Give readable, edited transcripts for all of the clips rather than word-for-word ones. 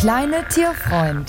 kleine Tierfreund.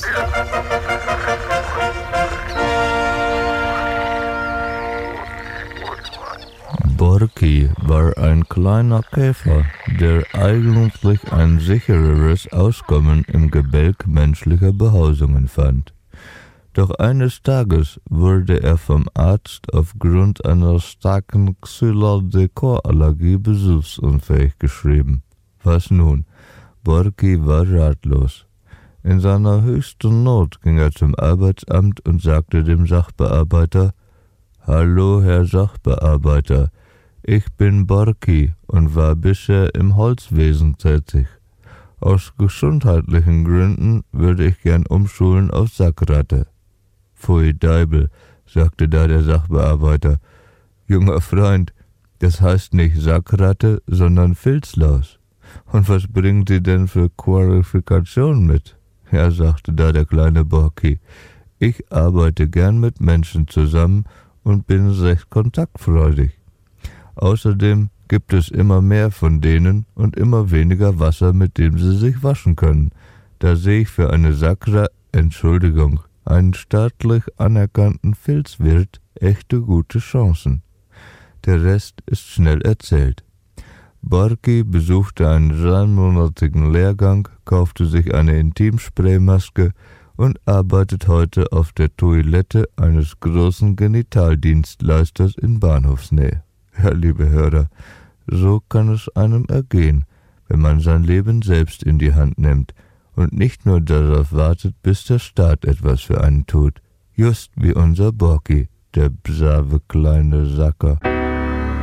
Borki war ein kleiner Käfer, der eigentlich ein sichereres Auskommen im Gebälk menschlicher Behausungen fand. Doch eines Tages wurde er vom Arzt aufgrund einer starken Xylodecor-Allergie besuchsunfähig geschrieben. Was nun? Borki war ratlos. In seiner höchsten Not ging er zum Arbeitsamt und sagte dem Sachbearbeiter: »Hallo, Herr Sachbearbeiter, ich bin Borki und war bisher im Holzwesen tätig. Aus gesundheitlichen Gründen würde ich gern umschulen auf Sackratte.« »Pfui Deibel«, sagte da der Sachbearbeiter. »Junger Freund, das heißt nicht Sackratte, sondern Filzlaus. Und was bringen Sie denn für Qualifikationen mit?« »Ja«, sagte da der kleine Borki, »ich arbeite gern mit Menschen zusammen und bin recht kontaktfreudig. Außerdem gibt es immer mehr von denen und immer weniger Wasser, mit dem sie sich waschen können. Da sehe ich für einen einen staatlich anerkannten Filzwirt echte gute Chancen.« Der Rest ist schnell erzählt. Borki besuchte einen 3-monatigen Lehrgang, kaufte sich eine Intimspraymaske und arbeitet heute auf der Toilette eines großen Genitaldienstleisters in Bahnhofsnähe. Ja, liebe Hörer, so kann es einem ergehen, wenn man sein Leben selbst in die Hand nimmt und nicht nur darauf wartet, bis der Staat etwas für einen tut. Just wie unser Borki, der brave kleine Sacker.